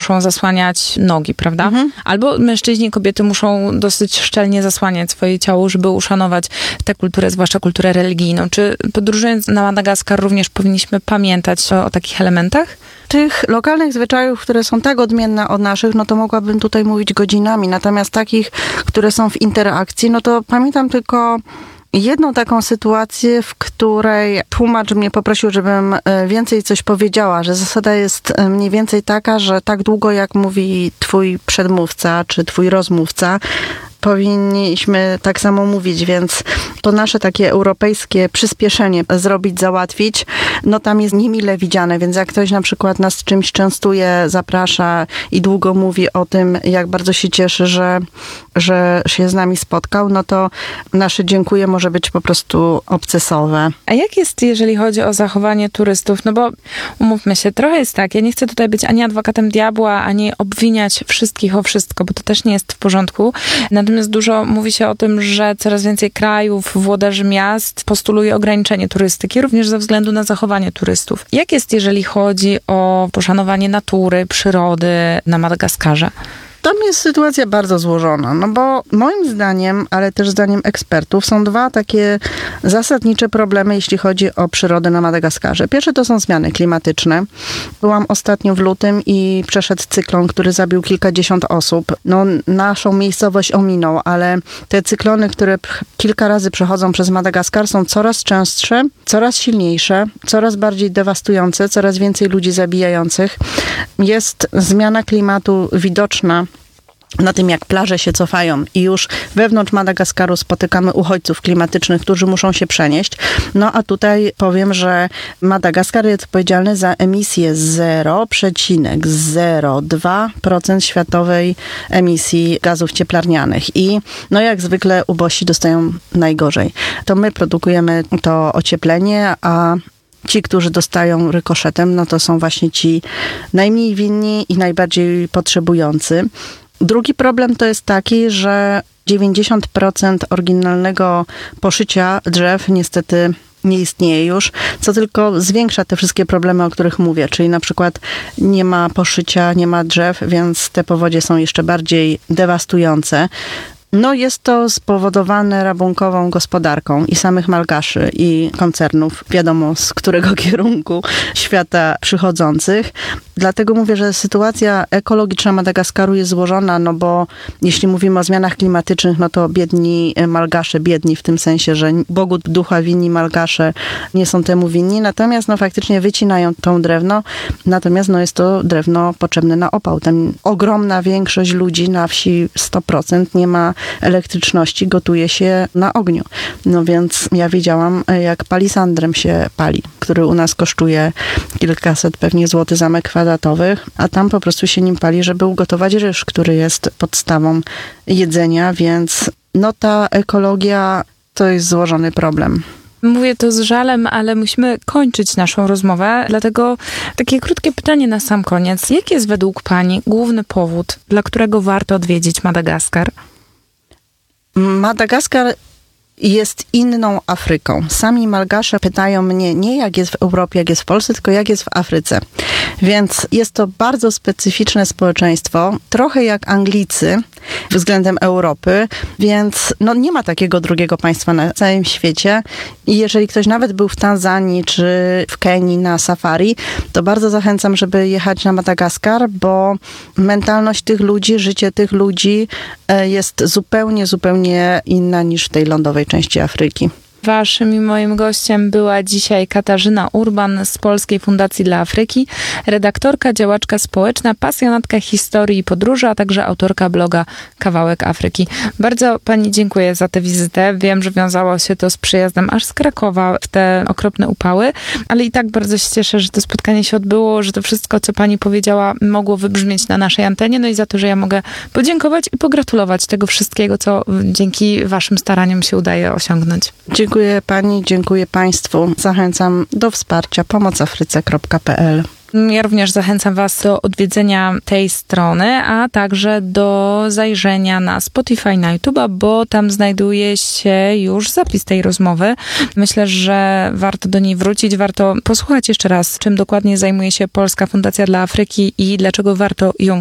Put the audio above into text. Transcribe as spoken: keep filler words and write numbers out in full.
muszą zasłaniać nogi, prawda? Mhm. Albo mężczyźni i kobiety muszą dosyć szczelnie zasłaniać swoje ciało, żeby uszanować tę kulturę, zwłaszcza kulturę religijną. Czy podróżując na Madagaskar również powinniśmy pamiętać o, o takich elementach? Tych lokalnych zwyczajów, które są tak odmienne od naszych, no to mogłabym tutaj mówić godzinami. Natomiast takich, które są w interakcji, no to pamiętam tylko jedną taką sytuację, w której tłumacz mnie poprosił, żebym więcej coś powiedziała, że zasada jest mniej więcej taka, że tak długo jak mówi twój przedmówca czy twój rozmówca, powinniśmy tak samo mówić, więc to nasze takie europejskie przyspieszenie zrobić, załatwić, no tam jest niemile widziane, więc jak ktoś na przykład nas czymś częstuje, zaprasza i długo mówi o tym, jak bardzo się cieszy, że, że się z nami spotkał, no to nasze dziękuję może być po prostu obcesowe. A jak jest, jeżeli chodzi o zachowanie turystów? No bo umówmy się, trochę jest tak, ja nie chcę tutaj być ani adwokatem diabła, ani obwiniać wszystkich o wszystko, bo to też nie jest w porządku. Natomiast dużo mówi się o tym, że coraz więcej krajów, włodarzy miast postuluje ograniczenie turystyki, również ze względu na zachowanie turystów. Jak jest, jeżeli chodzi o poszanowanie natury, przyrody na Madagaskarze? Tam jest sytuacja bardzo złożona, no bo moim zdaniem, ale też zdaniem ekspertów, są dwa takie zasadnicze problemy, jeśli chodzi o przyrodę na Madagaskarze. Pierwsze to są zmiany klimatyczne. Byłam ostatnio w lutym i przeszedł cyklon, który zabił kilkadziesiąt osób. No, naszą miejscowość ominął, ale te cyklony, które kilka razy przechodzą przez Madagaskar, są coraz częstsze, coraz silniejsze, coraz bardziej dewastujące, coraz więcej ludzi zabijających. Jest zmiana klimatu widoczna na tym, jak plaże się cofają i już wewnątrz Madagaskaru spotykamy uchodźców klimatycznych, którzy muszą się przenieść. No a tutaj powiem, że Madagaskar jest odpowiedzialny za emisję zero przecinek zero dwa procent światowej emisji gazów cieplarnianych. I no jak zwykle ubosi dostają najgorzej. To my produkujemy to ocieplenie, a ci, którzy dostają rykoszetem, no to są właśnie ci najmniej winni i najbardziej potrzebujący. Drugi problem to jest taki, że dziewięćdziesiąt procent oryginalnego poszycia drzew niestety nie istnieje już, co tylko zwiększa te wszystkie problemy, o których mówię, czyli na przykład nie ma poszycia, nie ma drzew, więc te powodzie są jeszcze bardziej dewastujące. No jest to spowodowane rabunkową gospodarką i samych Malgaszy i koncernów, wiadomo z którego kierunku świata przychodzących. Dlatego mówię, że sytuacja ekologiczna Madagaskaru jest złożona, no bo jeśli mówimy o zmianach klimatycznych, no to biedni Malgasze, biedni w tym sensie, że Bogu ducha winni Malgasze nie są temu winni, natomiast no faktycznie wycinają tą drewno, natomiast no jest to drewno potrzebne na opał. Tam ogromna większość ludzi na wsi, sto procent nie ma elektryczności, gotuje się na ogniu. No więc ja widziałam, jak palisandrem się pali, który u nas kosztuje kilkaset pewnie złotych za metr kwadratowych, a tam po prostu się nim pali, żeby ugotować ryż, który jest podstawą jedzenia, więc no ta ekologia to jest złożony problem. Mówię to z żalem, ale musimy kończyć naszą rozmowę, dlatego takie krótkie pytanie na sam koniec. Jaki jest według pani główny powód, dla którego warto odwiedzić Madagaskar? Madagaskar jest inną Afryką. Sami Malgasze pytają mnie nie jak jest w Europie, jak jest w Polsce, tylko jak jest w Afryce. Więc jest to bardzo specyficzne społeczeństwo, trochę jak Anglicy względem Europy, więc no nie ma takiego drugiego państwa na całym świecie. I jeżeli ktoś nawet był w Tanzanii czy w Kenii na safari, to bardzo zachęcam, żeby jechać na Madagaskar, bo mentalność tych ludzi, życie tych ludzi jest zupełnie, zupełnie inna niż w tej lądowej części Afryki. Waszym i moim gościem była dzisiaj Katarzyna Urban z Polskiej Fundacji dla Afryki, redaktorka, działaczka społeczna, pasjonatka historii i podróży, a także autorka bloga Kawałek Afryki. Bardzo pani dziękuję za tę wizytę. Wiem, że wiązało się to z przyjazdem aż z Krakowa w te okropne upały, ale i tak bardzo się cieszę, że to spotkanie się odbyło, że to wszystko, co pani powiedziała, mogło wybrzmieć na naszej antenie, no i za to, że ja mogę podziękować i pogratulować tego wszystkiego, co dzięki waszym staraniom się udaje osiągnąć. Dziękuję pani, dziękuję państwu. Zachęcam do wsparcia pomocafryce kropka pe el. Ja również zachęcam was do odwiedzenia tej strony, a także do zajrzenia na Spotify, na YouTube'a, bo tam znajduje się już zapis tej rozmowy. Myślę, że warto do niej wrócić, warto posłuchać jeszcze raz, czym dokładnie zajmuje się Polska Fundacja dla Afryki i dlaczego warto ją